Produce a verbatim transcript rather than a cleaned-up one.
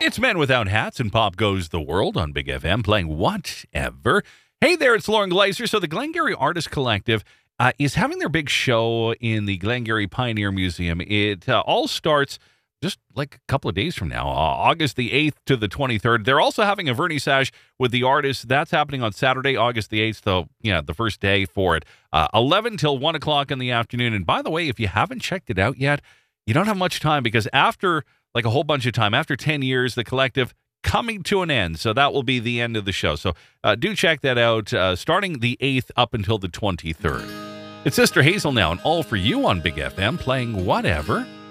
It's Men Without Hats and Pop Goes the World on Big F M playing Whatever. Hey there, it's Lauren Glazer. So the Glengarry Artist Collective uh, is having their big show in the Glengarry Pioneer Museum. It uh, all starts just like a couple of days from now, uh, August the eighth to the twenty-third. They're also having a vernissage with the artists. That's happening on Saturday, August the eighth, so yeah, the first day for it. Uh, eleven till one o'clock in the afternoon. And by the way, if you haven't checked it out yet, you don't have much time because after like a whole bunch of time, after ten years, the collective coming to an end. So that will be the end of the show. So uh, do check that out, uh, starting the eighth up until the twenty-third. It's Sister Hazel now, and all for you on Big F M playing Whatever.